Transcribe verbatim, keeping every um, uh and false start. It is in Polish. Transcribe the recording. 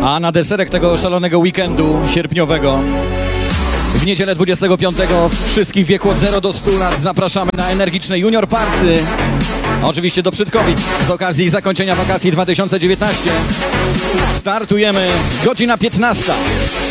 A na deserek tego szalonego weekendu sierpniowego w niedzielę dwudziestego piątego wszystkich w wieku od zera do stu lat zapraszamy na energiczne Junior Party. Oczywiście do Przydkowic z okazji zakończenia wakacji dwa tysiące dziewiętnaście. Startujemy godzina piętnasta.